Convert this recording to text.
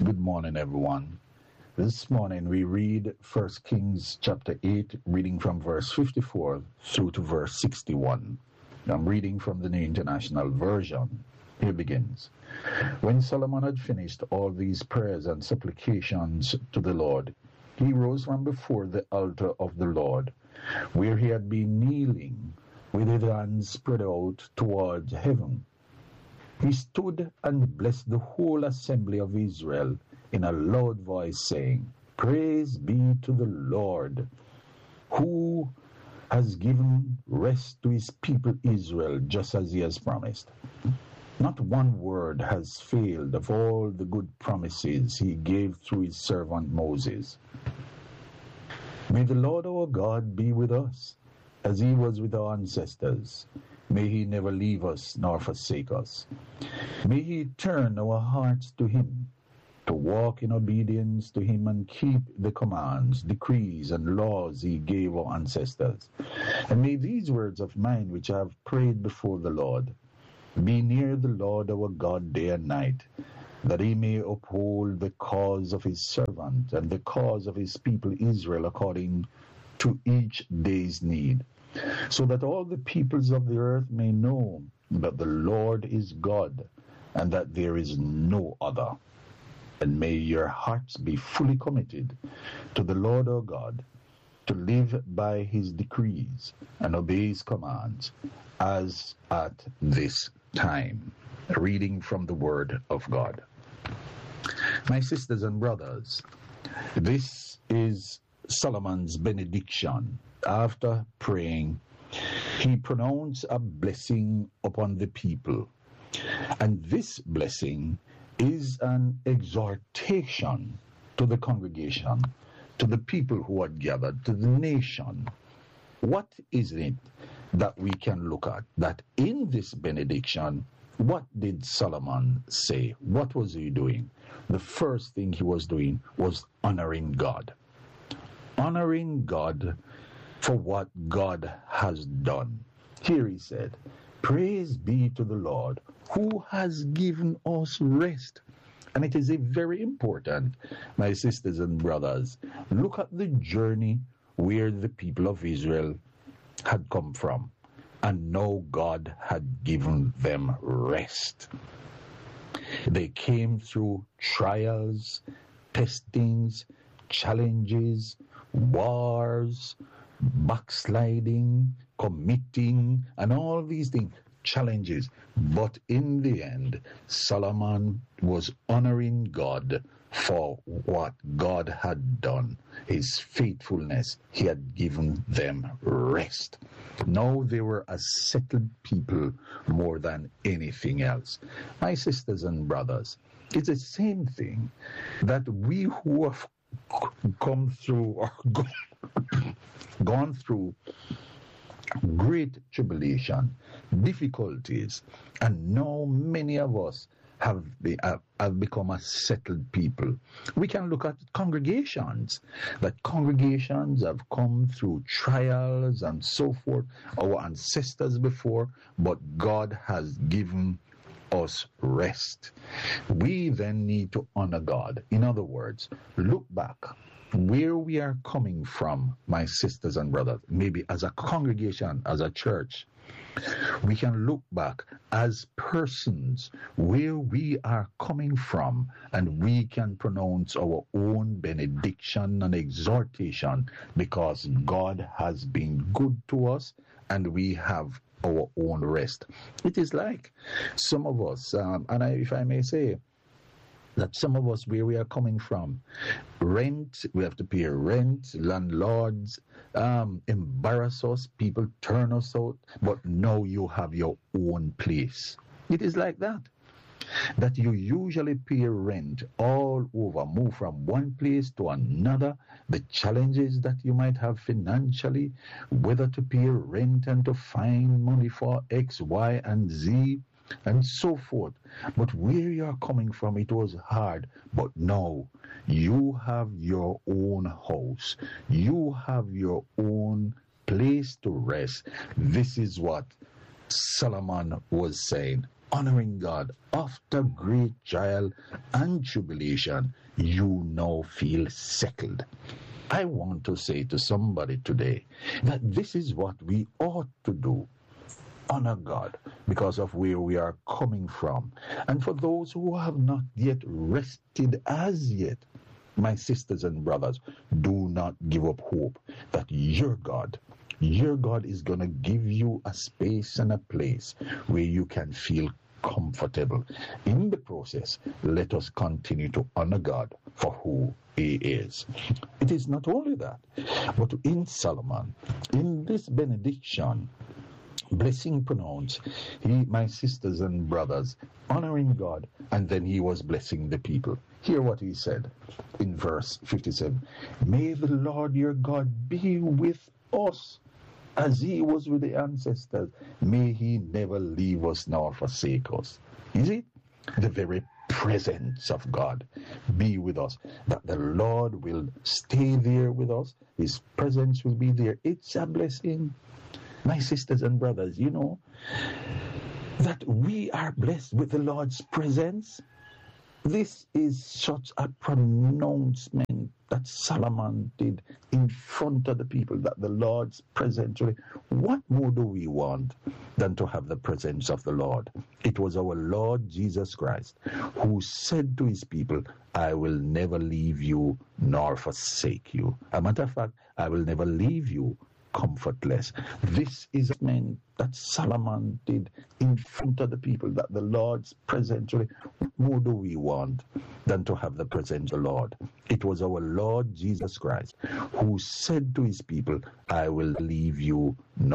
Good morning, everyone. This morning we read 1 Kings chapter 8, reading from verse 54 through to verse 61. I'm reading from the New International Version. Here begins. When Solomon had finished all these prayers and supplications to the Lord, he rose from before the altar of the Lord, where he had been kneeling with his hands spread out toward heaven. He stood and blessed the whole assembly of Israel in a loud voice, saying, Praise be to the Lord, who has given rest to his people Israel, just as he has promised. Not one word has failed of all the good promises he gave through his servant Moses. May the Lord our God be with us, as he was with our ancestors. May he never leave us nor forsake us. May he turn our hearts to him, to walk in obedience to him and keep the commands, decrees, and laws he gave our ancestors. And may these words of mine, which I have prayed before the Lord, be near the Lord our God day and night, that he may uphold the cause of his servant and the cause of his people Israel according to each day's need, so that all the peoples of the earth may know that the Lord is God, and that there is no other. And may your hearts be fully committed to the Lord our God, to live by his decrees and obey his commands, as at this time. A reading from the Word of God. My sisters and brothers, this is Solomon's benediction. After praying, he pronounced a blessing upon the people. And this blessing is an exhortation to the congregation, to the people who had gathered, to the nation. What is it that we can look at? That in this benediction, what did Solomon say? What was he doing? The first thing he was doing was honoring God. Honoring God for what God has done. Here he said, Praise be to the Lord, who has given us rest. And it is a very important, my sisters and brothers, look at the journey where the people of Israel had come from, and now God had given them rest. They came through trials, testings, challenges, wars, backsliding, committing, and all these things, challenges. But in the end, Solomon was honoring God for what God had done, his faithfulness. He had given them rest. Now they were a settled people more than anything else. My sisters and brothers, it's the same thing that we who have come through or gone through great tribulation, difficulties, and now many of us have become a settled people. We can look at congregations, that congregations have come through trials and so forth, our ancestors before, but God has given us rest. We then need to honor God. In other words, look back where we are coming from, my sisters and brothers, maybe as a congregation, as a church. We can look back as persons where we are coming from, and we can pronounce our own benediction and exhortation, because God has been good to us and we have our own rest. It is like some of us, if I may say, that some of us, where we are coming from, rent, we have to pay rent, landlords embarrass us, people turn us out, but now you have your own place. It is like that you usually pay rent all over, move from one place to another, the challenges that you might have financially, whether to pay rent and to find money for X, Y, and Z, and so forth. But where you are coming from, it was hard. But now you have your own house. You have your own place to rest. This is what Solomon was saying. honoring God after great trial and tribulation, you now feel settled. I want to say to somebody today that this is what we ought to do. Honor God because of where we are coming from. And for those who have not yet rested as yet, my sisters and brothers, do not give up hope that your God is going to give you a space and a place where you can feel comfortable. In the process, let us continue to honor God for who He is. It is not only that, but in Solomon, in this benediction, blessing pronounced, he, my sisters and brothers, honoring God, and then he was blessing the people. Hear what he said in verse 57. May the Lord your God be with us as he was with the ancestors. May he never leave us nor forsake us. Is it? The very presence of God be with us, that the Lord will stay there with us. His presence will be there. It's a blessing. My sisters and brothers, you know that we are blessed with the Lord's presence. This is such a pronouncement that Solomon did in front of the people, that the Lord's presence. What more do we want than to have the presence of the Lord? It was our Lord Jesus Christ who said to his people, I will never leave you nor forsake you. As a matter of fact, I will never leave you comfortless. This is a man that Solomon did in front of the people, that the Lord's presence. What more do we want than to have the presence of the Lord? It was our Lord Jesus Christ who said to his people, I will leave you